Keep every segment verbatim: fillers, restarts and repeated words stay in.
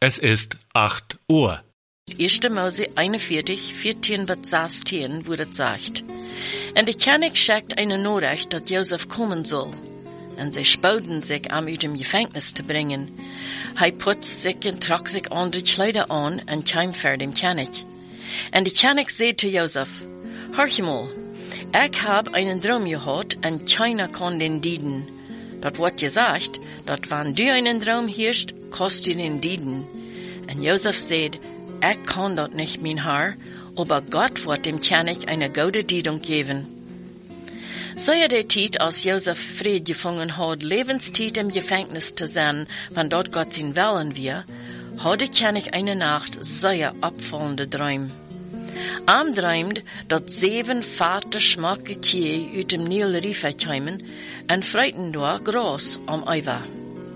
Es ist acht Uhr. erster Mose einundvierzig, vierzehn bis sechzehn, wo das sagt. Und der König schickt eine Nachricht, dass Josef kommen soll. Und sie spoten sich, um aus dem Gefängnis zu bringen. Er putzt sich und trug sich andere Kleider an und kam vor dem König. Und der König sagt zu Josef, hör mal, ich hab einen Traum gehabt und keiner kann den dienen. Das wird gesagt, dass wenn du einen Traum hörst, kannst du den dienen. Und Josef sagt, ich kann das nicht, mein Herr, aber Gott wird dem König eine gute Diedung geben. Seit der Zeit, als Josef Fried gefangen hat, Lebenszeit im Gefängnis zu sein, wenn dort Gott sein Willen wir, hat der König eine Nacht sehr abfallende Träume. Am träumt, dass sieben fette, schmacke Tiere aus dem Nil Rife kamen und freuten dort Gras am Eiver.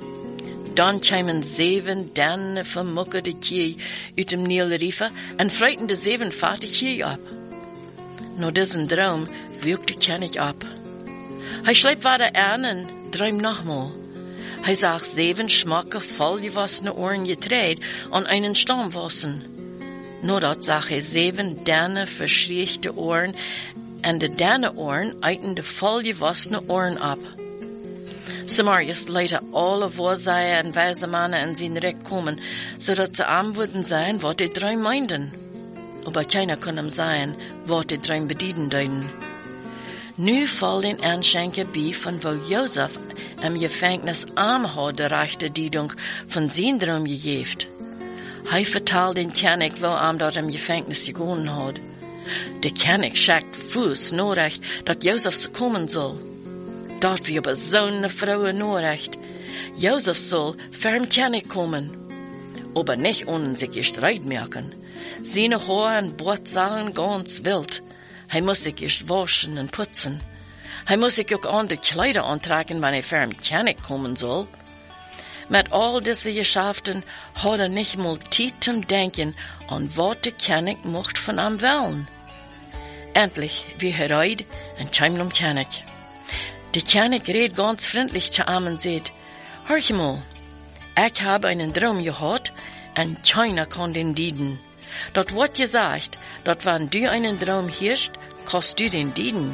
Dann kamen sieben dünne, vermuckerte Tiere aus dem Nil Rife und freuten die sieben fette Tiere ab. Nach diesem Traum wirkt der König ab. Er schlägt weiter an und träumt nochmal. Er sah sieben schmacke, vollgewassene Ohren getreut an einen Stamm wachsen. Nur dort sah er sieben dünne, verschrägte Ohren, und die dünne Ohren eiten die vollgewassene Ohren ab. Samarias leite alle Wahrsager und weise Männer in sein Recht kommen, so dass sie arm würden sein, was die drei meinten. Aber keiner kann ihm sagen, was die drei bedienen deuten. Nu fall den Anschenker bei, von wo Josef im Gefängnis arm hat, die rechte Diedung von seinem Traum gegeben. Er vertelt den König, wo er dort im Gefängnis gegangen hat. Der König schickt Fuß Nachricht, dass Josef kommen soll. Dort wird aber so eine Frau Nachricht. Josef soll vor dem König kommen. Aber nicht ohne sich Streit merken. Seine Haare und Bart sahen ganz wild. Er muss sich erst waschen und putzen. Er muss sich auch andere Kleider antragen, wenn er vor dem König kommen soll. Mit all diesen Geschäften hat er nicht mal Zeit zum Denken an was der König mocht von ihm wollen. Endlich, wie er reid, und kam zum König. Der König redet ganz freundlich zu ihm und sagt, hör mal, ich habe einen Traum gehabt, und keiner kann den dienen. Dort wird gesagt, dass wenn du einen Traum hörst, kannst du den dienen.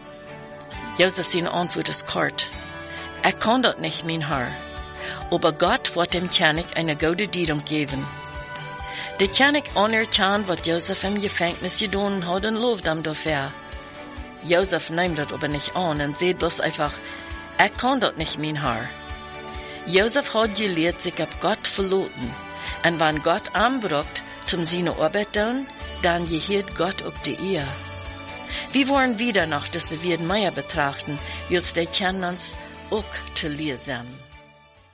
Josef seine Antwort ist kort. Ich kann das nicht, mein Herr. Aber Gott wird dem König eine gute Diedung geben. Der König anerkannt, was Josef im Gefängnis getan hat und lobt ihm dafür. Josef nimmt das aber nicht an und sagt bloß einfach, ich kann das nicht, mein Herr. Josef hat gelehrt, sich auf Gott verlassen. Und wenn Gott anbraucht, zum seine Arbeit tun, dann gehört Gott auf die Ehe. Wir wollen wieder noch diese Wiedenmeier betrachten, wie es die kennen uns auch zu lesen.